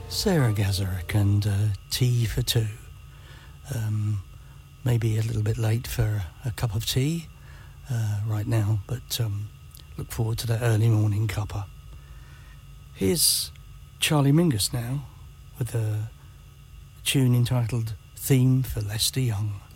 Sarah Gazarek and Tea for Two. Maybe a little bit late for a cup of tea right now, but look forward to that early morning cuppa. Here's Charlie Mingus now with a tune entitled Theme for Lester Young.